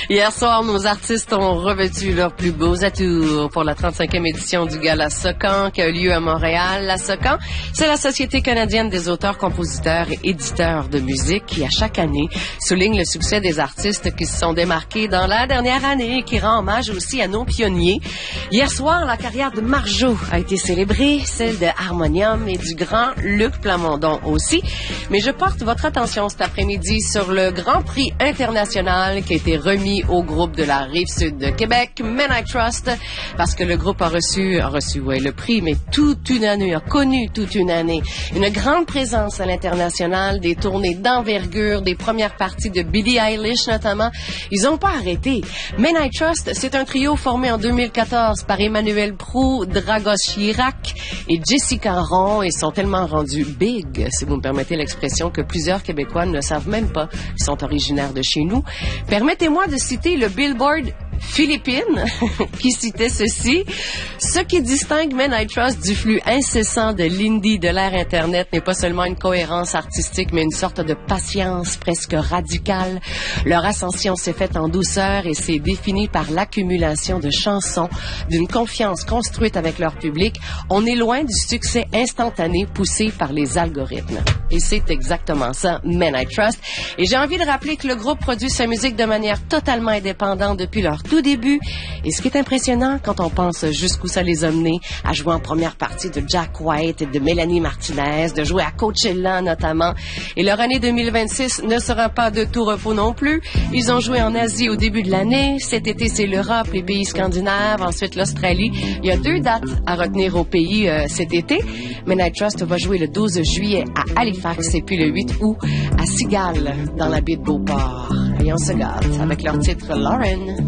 Hier soir, nos artistes ont revêtu leurs plus beaux atours pour la 35e édition du Gala Socan qui a eu lieu à Montréal. La Socan, c'est la Société canadienne des auteurs, compositeurs et éditeurs de musique qui, à chaque année, souligne le succès des artistes qui se sont démarqués dans la dernière année et qui rend hommage aussi à nos pionniers. Hier soir, la carrière de Marjo a été célébrée, celle de Harmonium et du grand Luc Plamondon aussi. Mais je porte votre attention cet après-midi sur le Grand Prix international qui a été remis au groupe de la Rive-Sud de Québec, Men I Trust, parce que le groupe a reçu le prix, mais toute une année, a connu toute une année. Une grande présence à l'international, des tournées d'envergure, des premières parties de Billie Eilish notamment. Ils n'ont pas arrêté. Men I Trust, c'est un trio formé en 2014 par Emmanuel Proulx, Dragos Chirac et Jessica Ron. Ils sont tellement rendus big, si vous me permettez l'expression, que plusieurs Québécois ne savent même pas qu'ils sont originaires de chez nous. Permettez-moi de citer le Billboard Philippines, qui citait ceci. Ce qui distingue Men I Trust du flux incessant de l'indie de l'ère Internet n'est pas seulement une cohérence artistique, mais une sorte de patience presque radicale. Leur ascension s'est faite en douceur et s'est définie par l'accumulation de chansons, d'une confiance construite avec leur public. On est loin du succès instantané poussé par les algorithmes. Et c'est exactement ça, Men I Trust. Et j'ai envie de rappeler que le groupe produit sa musique de manière totalement indépendante depuis leur tout début. Et ce qui est impressionnant quand on pense jusqu'où ça les a menés à jouer en première partie de Jack White et de Mélanie Martinez, de jouer à Coachella notamment. Et leur année 2026 ne sera pas de tout repos non plus. Ils ont joué en Asie au début de l'année. Cet été, c'est l'Europe, les pays scandinaves, ensuite l'Australie. Il y a 2 dates à retenir au pays cet été. Men I Trust va jouer le 12 juillet à Halifax et puis le 8 août à Cigales, dans la baie de Beauport. Et on se gâte avec leur titre Lauren.